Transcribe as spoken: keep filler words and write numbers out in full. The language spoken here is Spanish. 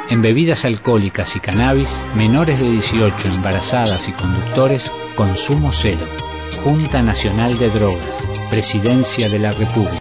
En bebidas alcohólicas y cannabis, menores de dieciocho, embarazadas y conductores, consumo cero. Junta Nacional de Drogas, Presidencia de la República.